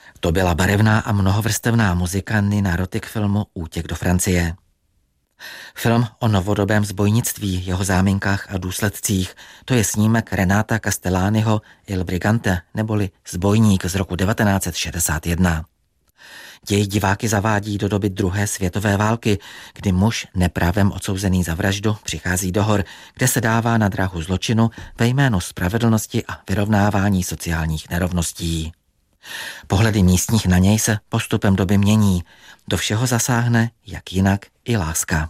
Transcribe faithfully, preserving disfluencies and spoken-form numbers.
To byla barevná a mnohovrstevná muzika Nina Roty k filmu Útěk do Francie. Film o novodobém zbojnictví, jeho záminkách a důsledcích, to je snímek Renáta Castellaniho Il Brigante, neboli Zbojník z roku devatenáct set šedesát jedna. Děj diváky zavádí do doby druhé světové války, kdy muž neprávem odsouzený za vraždu přichází do hor, kde se dává na dráhu zločinu ve jménu spravedlnosti a vyrovnávání sociálních nerovností. Pohledy místních na něj se postupem doby mění. Do všeho zasáhne, jak jinak, i láska.